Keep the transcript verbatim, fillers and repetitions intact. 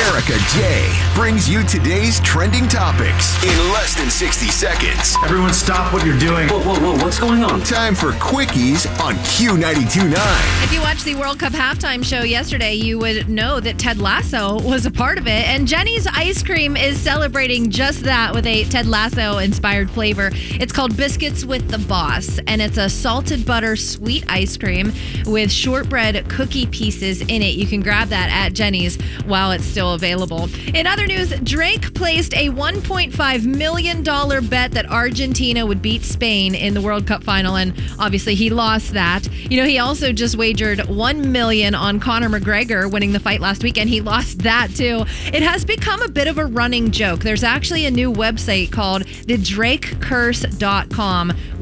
Erica J brings you today's trending topics in less than sixty seconds. Everyone stop what you're doing. Whoa, whoa, whoa, what's going on? Time for Quickies on Q ninety-two point nine. If you watched the World Cup halftime show yesterday, you would know that Ted Lasso was a part of it. And Jenny's Ice Cream is celebrating just that with a Ted Lasso-inspired flavor. It's called Biscuits with the Boss, and it's a salted butter sweet ice cream with shortbread cookie pieces in it. You can grab that at Jenny's while it's still available. In other news, Drake placed a one point five million dollars bet that Argentina would beat Spain in the World Cup final, and obviously he lost that. You know, he also just wagered one million dollars on Conor McGregor winning the fight last week, and he lost that too. It has become a bit of a running joke. There's actually a new website called the drake curse dot com